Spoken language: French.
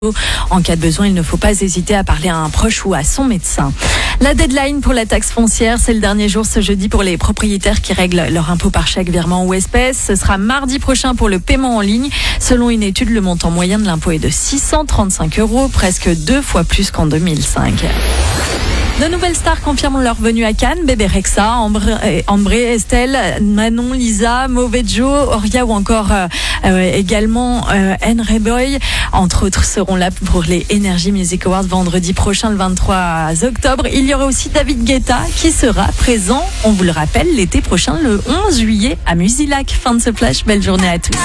En cas de besoin, il ne faut pas hésiter à parler à un proche ou à son médecin. La deadline pour la taxe foncière, c'est le dernier jour ce jeudi pour les propriétaires qui règlent leur impôt par chèque, virement ou espèce. Ce sera mardi prochain pour le paiement en ligne. Selon une étude, le montant moyen de l'impôt est de 635 €, presque 2 fois plus qu'en 2005. De nouvelles stars confirment leur venue à Cannes. Bébé Rexha, Ambré, Estelle, Manon, Lisa, Mauvais Joe, Oria ou encore également Henry Boy, entre autres, seront là pour les Energy Music Awards vendredi prochain, le 23 octobre. Il y aura aussi David Guetta qui sera présent, on vous le rappelle, l'été prochain, le 11 juillet à Musilac. Fin de ce flash, belle journée à tous.